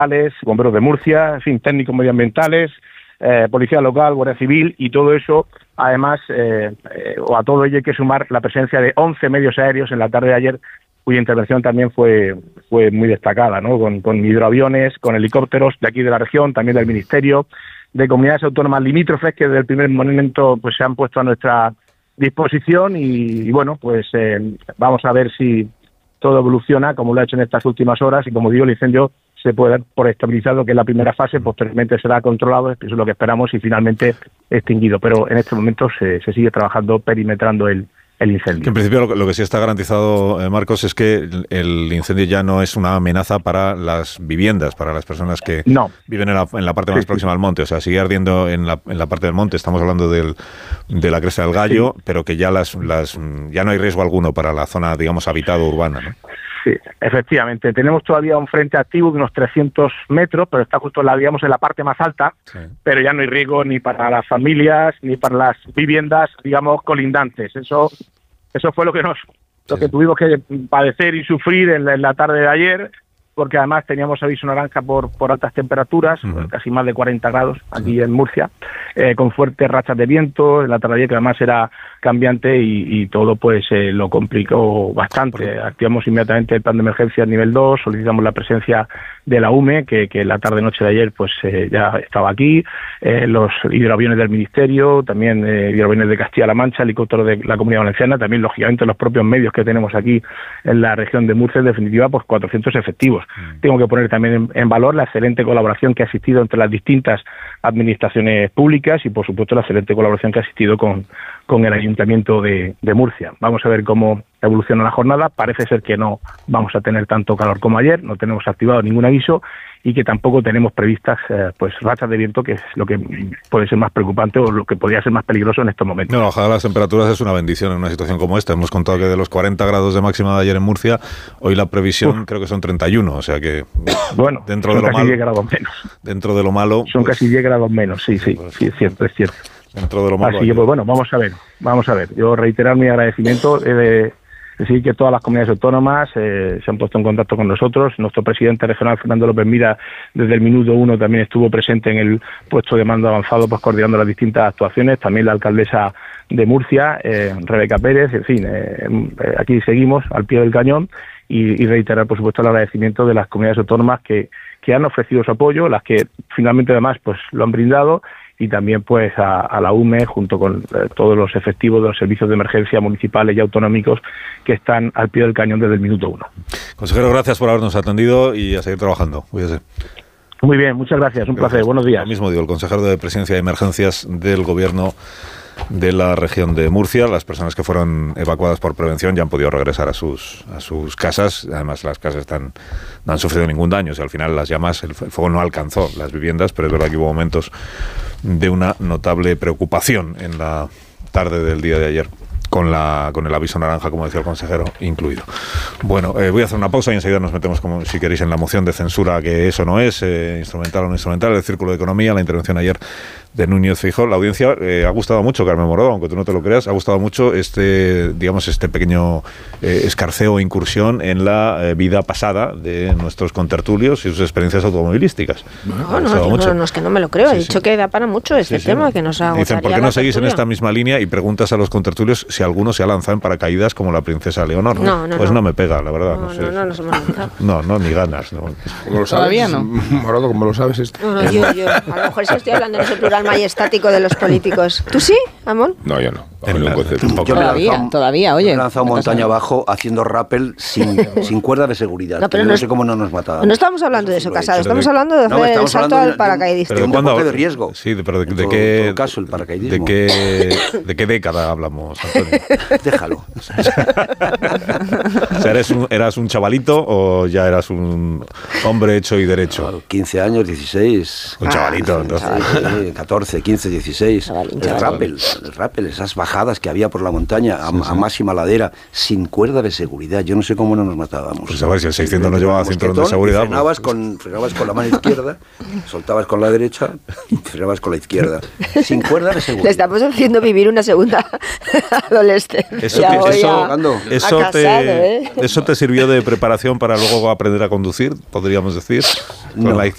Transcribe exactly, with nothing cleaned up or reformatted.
bomberos de Murcia, en fin, técnicos medioambientales, eh, policía local, guardia civil, y todo eso, además, eh, eh, o a todo ello hay que sumar la presencia de once medios aéreos en la tarde de ayer, cuya intervención también fue fue muy destacada, ¿no? Con, con hidroaviones, con helicópteros de aquí de la región, también del Ministerio, de comunidades autónomas limítrofes que desde el primer momento pues se han puesto a nuestra disposición y, y bueno, pues eh, vamos a ver si todo evoluciona como lo ha hecho en estas últimas horas y, como digo, el incendio se puede dar por estabilizado, que es la primera fase, posteriormente será controlado, eso es lo que esperamos, y finalmente extinguido. Pero en este momento se, se sigue trabajando, perimetrando el, el incendio. Que en principio lo, lo que sí está garantizado, eh, Marcos, es que el, el incendio ya no es una amenaza para las viviendas, para las personas que no. viven en la, en la parte más sí, próxima sí. al monte. O sea, sigue ardiendo en la, en la parte del monte, estamos hablando del, de la Cresta del Gallo, sí. pero que ya, las, las, ya no hay riesgo alguno para la zona, digamos, habitada urbana, ¿no? Sí, efectivamente. Tenemos todavía un frente activo de unos trescientos metros, pero está justo en la, digamos, en la parte más alta, sí. pero ya no hay riesgo ni para las familias ni para las viviendas, digamos, colindantes. Eso eso fue lo que nos lo que tuvimos que padecer y sufrir en la, en la tarde de ayer, porque además teníamos aviso naranja por por altas temperaturas, uh-huh. casi más de cuarenta grados aquí uh-huh. en Murcia, eh, con fuertes rachas de viento, en la tarde de ayer, que además era cambiante y, y todo pues eh, lo complicó bastante. Activamos inmediatamente el plan de emergencia nivel dos, solicitamos la presencia de la U M E, que, que la tarde-noche de ayer pues eh, ya estaba aquí, eh, los hidroaviones del Ministerio, también eh, hidroaviones de Castilla-La Mancha, helicópteros de la Comunidad Valenciana, también lógicamente los propios medios que tenemos aquí en la región de Murcia, en definitiva pues cuatrocientos efectivos. Mm. Tengo que poner también en, en valor la excelente colaboración que ha existido entre las distintas administraciones públicas y por supuesto la excelente colaboración que ha existido con, con el Ayuntamiento de, de Murcia. Vamos a ver cómo evoluciona la jornada. Parece ser que no vamos a tener tanto calor como ayer, no tenemos activado ningún aviso y que tampoco tenemos previstas eh, pues rachas de viento, que es lo que puede ser más preocupante o lo que podría ser más peligroso en estos momentos. No, bajar las temperaturas es una bendición en una situación como esta. Hemos contado que de los cuarenta grados de máxima de ayer en Murcia, hoy la previsión Uf. creo que son treinta y uno, o sea que bueno, dentro son de lo casi malo, diez grados menos. Dentro de lo malo, son pues, casi diez grados menos, sí, sí, pues, sí, es cierto, es cierto. Dentro de lo malo. Así que pues bueno, vamos a ver, vamos a ver. Yo reiterar mi agradecimiento eh, de decir que todas las comunidades autónomas eh, se han puesto en contacto con nosotros. Nuestro presidente regional, Fernando López Mira, desde el minuto uno también estuvo presente en el puesto de mando avanzado, pues coordinando las distintas actuaciones. También la alcaldesa de Murcia, eh, Rebeca Pérez, en fin, eh, eh, aquí seguimos al pie del cañón y, y reiterar, por supuesto, el agradecimiento de las comunidades autónomas que, que han ofrecido su apoyo, las que finalmente además pues lo han brindado, y también pues a, a la U M E junto con eh, todos los efectivos de los servicios de emergencia municipales y autonómicos que están al pie del cañón desde el minuto uno. Consejero, gracias por habernos atendido y a seguir trabajando. Cuídese. Muy bien, muchas gracias, un gracias. placer, buenos días. Lo mismo digo, el consejero de Presidencia y Emergencias del Gobierno de la región de Murcia. Las personas que fueron evacuadas por prevención ya han podido regresar a sus a sus casas. Además, las casas están, no han sufrido ningún daño. O sea, al final las llamas, el, el fuego no alcanzó las viviendas, pero es verdad que hubo momentos de una notable preocupación en la tarde del día de ayer, con la con el aviso naranja, como decía el consejero, incluido. Bueno, eh, voy a hacer una pausa y enseguida nos metemos, como si queréis, en la moción de censura, que eso no es, eh, instrumental o no instrumental, el Círculo de Economía, la intervención ayer de Núñez Feijóo. La audiencia eh, ha gustado mucho, Carmen Morado, aunque tú no te lo creas, ha gustado mucho este, digamos, este pequeño eh, escarceo o incursión en la eh, vida pasada de nuestros contertulios y sus experiencias automovilísticas. No, no, no, no, no, es que no me lo creo, sí, he dicho sí. que da para mucho este sí, tema, sí, que nos ha Dicen, ¿por qué no seguís en esta misma línea y preguntas a los contertulios si alguno se ha lanzado en paracaídas como la princesa Leonor? No, no, pues no. no me pega, la verdad. No, no, sé. no, no nos hemos lanzado. No, no, ni ganas. No. ¿Cómo lo sabes? Todavía no. Morado, ¿cómo lo sabes esto? No, no, yo, yo. A lo mejor sí estoy hablando en ese plural majestático de los políticos. ¿Tú sí, Amón? No, yo no. En la, yo todavía, lanzado, todavía, oye. Me he lanzado montaña abajo haciendo rappel sin, sin cuerda de seguridad. No, pero no, no sé cómo no nos matábamos. No estamos hablando de eso, Casado. Estamos hablando de hacer no, el salto al paracaidismo. De un deporte de riesgo. Sí, pero de, de, de todo, qué... En todo caso, el paracaidismo. ¿De qué, de qué década hablamos, Antonio? Déjalo. O sea, ¿eres un, ¿eras un chavalito o ya eras un hombre hecho y derecho? quince años, dieciséis. Un chavalito, ah, entonces. Sí, catorce, quince, dieciséis. Chavalín, el rappel, el rappel, esas bajadas que había por la montaña a, sí, sí. a máxima ladera, sin cuerda de seguridad. Yo no sé cómo no nos matábamos. Pues a ver, si el seiscientos no llevaba cinturón de seguridad. Frenabas, pues... con, frenabas con la mano izquierda, soltabas con la derecha y frenabas con la izquierda. Sin cuerda de seguridad. Le estamos haciendo vivir una segunda adolescencia. Eso, te, eso, eso, casado, te, ¿eh? ¿Eso te sirvió de preparación para luego aprender a conducir, podríamos decir? Con, no. la,